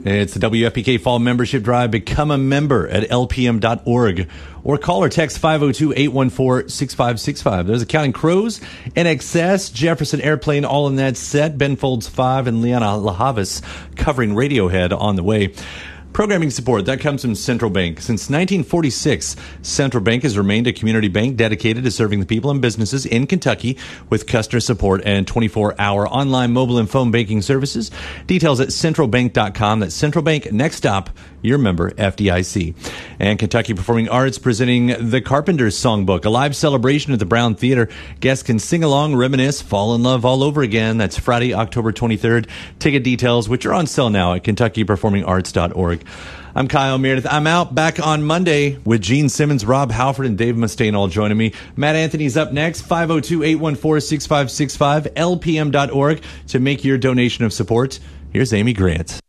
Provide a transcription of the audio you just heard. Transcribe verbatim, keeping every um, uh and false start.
It's the W F P K Fall Membership Drive. Become a member at L P M dot org or call or text five oh two, eight one four, six five six five. There's Accounting Crows, N X S, Jefferson Airplane, all in that set. Ben Folds five and Liana La Havas covering Radiohead on the way. Programming support, that comes from Central Bank. Since nineteen forty-six, Central Bank has remained a community bank dedicated to serving the people and businesses in Kentucky with customer support and twenty-four hour online, mobile, and phone banking services. Details at central bank dot com. That's Central Bank. Next stop, your member, F D I C. And Kentucky Performing Arts presenting The Carpenters Songbook, a live celebration at the Brown Theater. Guests can sing along, reminisce, fall in love all over again. That's Friday, October twenty-third. Ticket details, which are on sale now at kentucky performing arts dot org. I'm Kyle Meredith. I'm out back on Monday with Gene Simmons, Rob Halford, and Dave Mustaine all joining me. Matt Anthony's up next, five oh two, eight one four, six five six five, L P M dot org to make your donation of support. Here's Amy Grant.